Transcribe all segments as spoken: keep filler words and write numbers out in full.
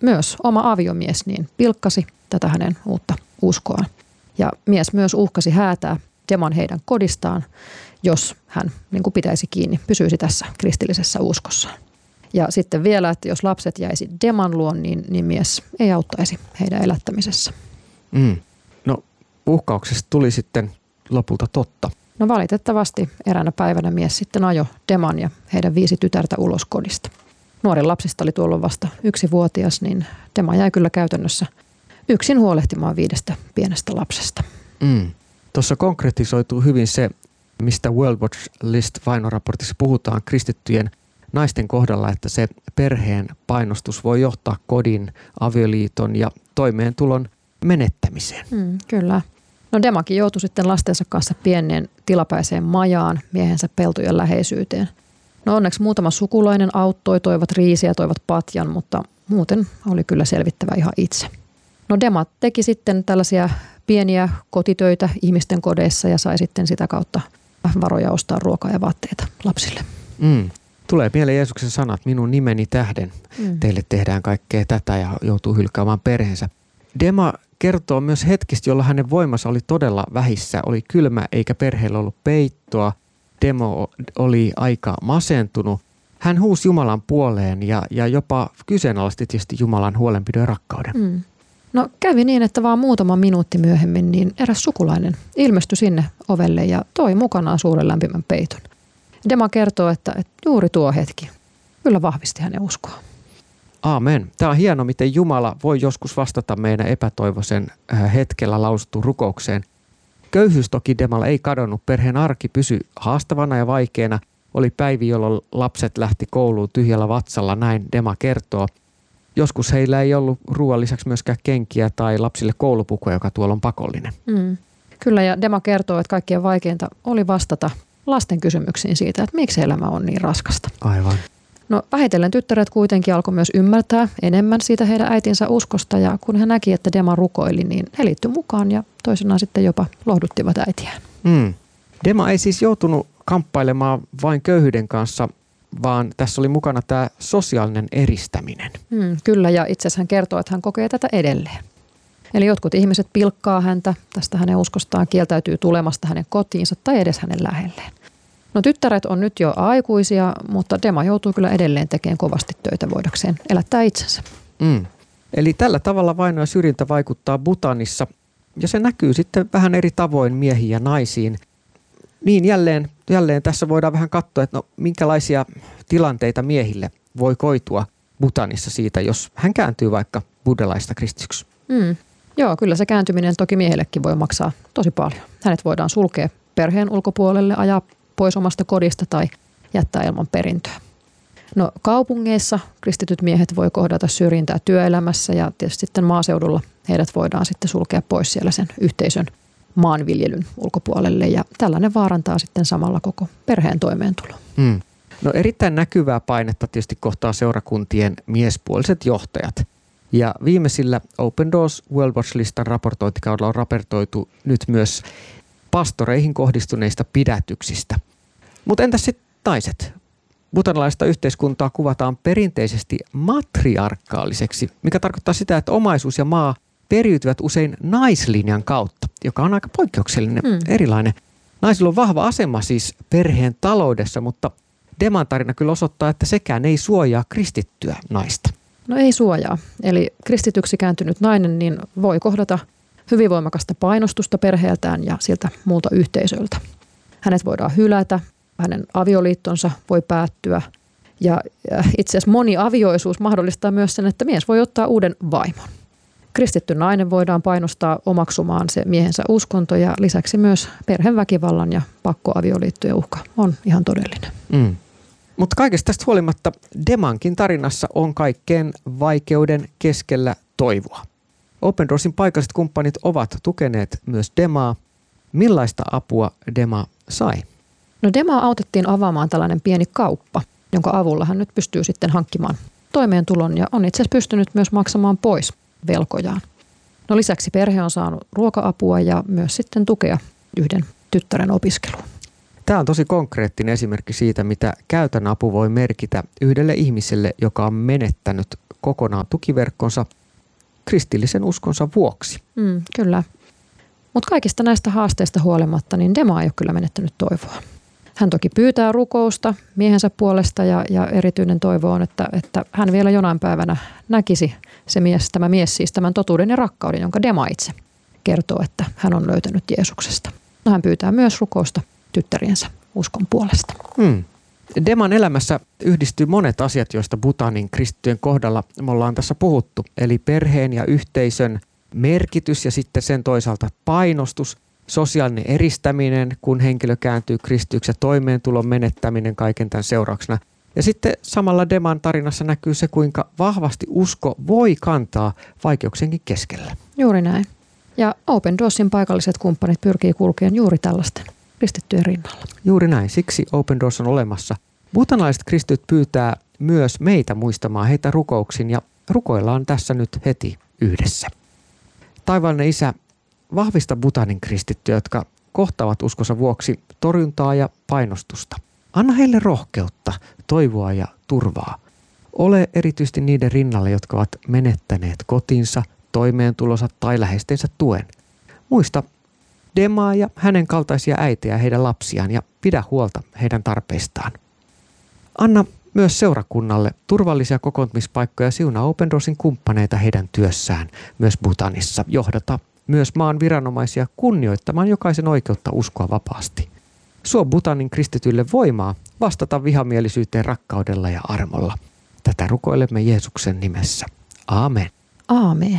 myös oma aviomies niin pilkkasi tätä hänen uutta uskoaan. Ja mies myös uhkasi häätää Deman heidän kodistaan, jos hän niin kuin pitäisi kiinni, pysyisi tässä kristillisessä uskossaan. Ja sitten vielä, että jos lapset jäisi Deman luon, niin, niin mies ei auttaisi heidän elättämisessä. Mm. No uhkauksesta tuli sitten lopulta totta. No valitettavasti eräänä päivänä mies sitten ajoi Deman ja heidän viisi tytärtä ulos kodista. Nuorin lapsista oli tuolloin vasta yksivuotias, niin Dema jäi kyllä käytännössä yksin huolehtimaan viidestä pienestä lapsesta. Mm. Tuossa konkretisoituu hyvin se, mistä World Watch List-vainoraportissa puhutaan kristittyjen naisten kohdalla, että se perheen painostus voi johtaa kodin, avioliiton ja toimeentulon menettämiseen. Mm, kyllä. No Demakin joutui sitten lastensa kanssa pieneen tilapäiseen majaan miehensä peltojen läheisyyteen. No onneksi muutama sukulainen auttoi, toivat riisiä, toivat patjan, mutta muuten oli kyllä selvittävä ihan itse. No Dema teki sitten tällaisia pieniä kotitöitä ihmisten kodeissa ja sai sitten sitä kautta varoja ostaa ruokaa ja vaatteita lapsille. Mm. Tulee mieleen Jeesuksen sanat, minun nimeni tähden mm. teille tehdään kaikkea tätä ja joutuu hylkäämään perheensä. Dema kertoo myös hetkistä, jolla hänen voimansa oli todella vähissä. Oli kylmä eikä perheellä ollut peittoa. Demo oli aika masentunut. Hän huusi Jumalan puoleen ja, ja jopa kyseenalaisti tietysti Jumalan huolenpidon ja rakkauden. Mm. No kävi niin, että vaan muutama minuutti myöhemmin niin eräs sukulainen ilmestyi sinne ovelle ja toi mukanaan suuren lämpimän peiton. Dema kertoo, että, että juuri tuo hetki kyllä vahvisti hänen uskoa. Aamen. Tämä on hieno, miten Jumala voi joskus vastata meidän epätoivoisen hetkellä lausuttuun rukoukseen. Köyhyys toki Demalla ei kadonnut. Perheen arki pysyi haastavana ja vaikeana. Oli päivi, jolloin lapset lähti kouluun tyhjällä vatsalla, näin Dema kertoo. Joskus heillä ei ollut ruoan lisäksi myöskään kenkiä tai lapsille koulupukuja, joka tuolla on pakollinen. Mm. Kyllä, ja Dema kertoo, että kaikkein vaikeinta oli vastata lasten kysymyksiin siitä, että miksi elämä on niin raskasta. Aivan. No vähitellen tyttäret kuitenkin alkoi myös ymmärtää enemmän siitä heidän äitinsä uskosta, ja kun he näki, että Dema rukoili, niin he liittyi mukaan ja toisenaan sitten jopa lohduttivat äitiään. Mm. Dema ei siis joutunut kamppailemaan vain köyhyyden kanssa, vaan tässä oli mukana tämä sosiaalinen eristäminen. Mm, kyllä, ja itse asiassa hän kertoo, että hän kokee tätä edelleen. Eli jotkut ihmiset pilkkaa häntä, tästä hänen uskostaan kieltäytyy tulemasta hänen kotiinsa tai edes hänen lähelleen. No tyttäret on nyt jo aikuisia, mutta Dema joutuu kyllä edelleen tekemään kovasti töitä voidakseen elättää itsensä. Mm. Eli tällä tavalla vaino ja syrjintä vaikuttaa Bhutanissa ja se näkyy sitten vähän eri tavoin miehiin ja naisiin. Niin jälleen, jälleen tässä voidaan vähän katsoa, että no, minkälaisia tilanteita miehille voi koitua Bhutanissa siitä, jos hän kääntyy vaikka buddhalaista kristityksi. Mm. Joo, kyllä se kääntyminen toki miehellekin voi maksaa tosi paljon. Hänet voidaan sulkea perheen ulkopuolelle, ajaa pois omasta kodista tai jättää ilman perintöä. No kaupungeissa kristityt miehet voi kohdata syrjintää työelämässä ja tietysti sitten maaseudulla heidät voidaan sitten sulkea pois siellä sen yhteisön maanviljelyn ulkopuolelle ja tällainen vaarantaa sitten samalla koko perheen toimeentulo. Hmm. No erittäin näkyvää painetta tietysti kohtaa seurakuntien miespuoliset johtajat. Ja viimeisillä Open Doors World Watch-listan raportointikaudella on raportoitu nyt myös pastoreihin kohdistuneista pidätyksistä. Mutta entäs sitten naiset? Bhutanlaista yhteiskuntaa kuvataan perinteisesti matriarkaaliseksi, mikä tarkoittaa sitä, että omaisuus ja maa periytyvät usein naislinjan kautta, joka on aika poikkeuksellinen, hmm. erilainen. Naisilla on vahva asema siis perheen taloudessa, mutta Deman tarina kyllä osoittaa, että sekään ei suojaa kristittyä naista. No ei suojaa. Eli kristityksi kääntynyt nainen niin voi kohdata hyvin voimakasta painostusta perheeltään ja siltä muulta yhteisöltä. Hänet voidaan hylätä, hänen avioliittonsa voi päättyä ja itse asiassa moniavioisuus mahdollistaa myös sen, että mies voi ottaa uuden vaimon. Kristitty nainen voidaan painostaa omaksumaan se miehensä uskonto ja lisäksi myös perheväkivallan ja pakkoavioliittojen uhka on ihan todellinen. Mm. Mutta kaikesta tästä huolimatta Demankin tarinassa on kaikkeen vaikeuden keskellä toivoa. Open Doorsin paikalliset kumppanit ovat tukeneet myös Demaa. Millaista apua Dema sai? No Demaa autettiin avaamaan tällainen pieni kauppa, jonka avulla hän nyt pystyy sitten hankkimaan toimeentulon ja on itse asiassa pystynyt myös maksamaan pois velkojaan. No lisäksi perhe on saanut ruoka-apua ja myös sitten tukea yhden tyttären opiskeluun. Tämä on tosi konkreettinen esimerkki siitä, mitä käytännön apu voi merkitä yhdelle ihmiselle, joka on menettänyt kokonaan tukiverkkonsa kristillisen uskonsa vuoksi. Mm, kyllä. Mutta kaikista näistä haasteista huolimatta, niin Dema ei ole kyllä menettänyt toivoa. Hän toki pyytää rukousta miehensä puolesta ja, ja erityinen toivo on, että, että hän vielä jonain päivänä näkisi se mies, tämä mies siis tämän totuuden ja rakkauden, jonka Dema itse kertoo, että hän on löytänyt Jeesuksesta. No, hän pyytää myös rukousta tyttäriensä uskon puolesta. Hmm. Deman elämässä yhdistyy monet asiat, joista Bhutanin kristittyjen kohdalla me ollaan tässä puhuttu. Eli perheen ja yhteisön merkitys ja sitten sen toisaalta painostus, sosiaalinen eristäminen, kun henkilö kääntyy kristityksi ja toimeentulon menettäminen kaiken tämän seurauksena. Ja sitten samalla Deman tarinassa näkyy se, kuinka vahvasti usko voi kantaa vaikeuksienkin keskellä. Juuri näin. Ja Open Doorsin paikalliset kumppanit pyrkii kulkeen juuri tällaisten kristittyjen rinnalla. Juuri näin. Siksi Open Doors on olemassa. Bhutanilaiset kristityt pyytää myös meitä muistamaan heitä rukouksin ja rukoillaan tässä nyt heti yhdessä. Taivaallinen Isä, vahvista Bhutanin kristittyjä, jotka kohtaavat uskonsa vuoksi torjuntaa ja painostusta. Anna heille rohkeutta, toivoa ja turvaa. Ole erityisesti niiden rinnalla, jotka ovat menettäneet kotinsa, toimeentulonsa tai läheistensä tuen. Muista Demaa ja hänen kaltaisia äitejä ja heidän lapsiaan ja pidä huolta heidän tarpeistaan. Anna myös seurakunnalle turvallisia kokoontumispaikkoja, siunaa Open Doorsin kumppaneita heidän työssään myös Bhutanissa. Johdata myös maan viranomaisia kunnioittamaan jokaisen oikeutta uskoa vapaasti. Suo Bhutanin kristityille voimaa vastata vihamielisyyteen rakkaudella ja armolla. Tätä rukoilemme Jeesuksen nimessä. Aamen. Aamen.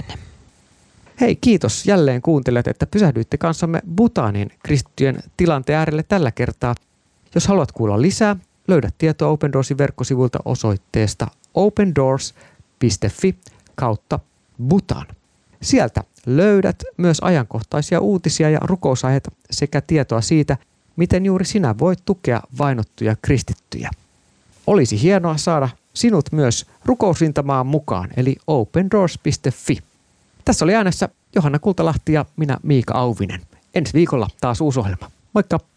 Hei, kiitos jälleen kuuntelijat, että pysähdyitte kanssamme Bhutanin kristittyjen tilanteen äärelle tällä kertaa. Jos haluat kuulla lisää, löydät tietoa Open Doorsin verkkosivuilta osoitteesta opendoors piste fi kautta Bhutan. Sieltä löydät myös ajankohtaisia uutisia ja rukousaiheita sekä tietoa siitä, miten juuri sinä voit tukea vainottuja kristittyjä. Olisi hienoa saada sinut myös rukousrintamaan mukaan, eli opendoors piste fi. Tässä oli äänessä Johanna Kultalahti ja minä Miika Auvinen. Ensi viikolla taas uusi ohjelma. Moikka!